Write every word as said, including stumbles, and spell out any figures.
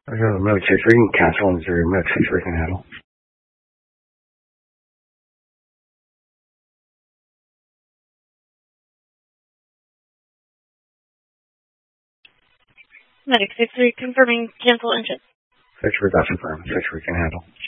但是没有持续 cancel 就是没有持续 can handle. Medic six three confirming cancel engine. six three, that's confirmed. six three can handle.